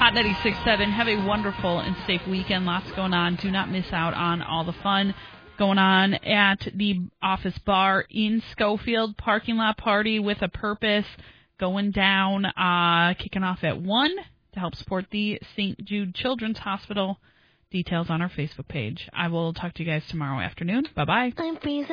Hot 96.7. Have a wonderful and safe weekend. Lots going on. Do not miss out on all the fun going on at the Office Bar in Schofield. Parking lot party with a purpose going down, kicking off at 1 to help support the St. Jude Children's Hospital. Details on our Facebook page. I will talk to you guys tomorrow afternoon. Bye-bye.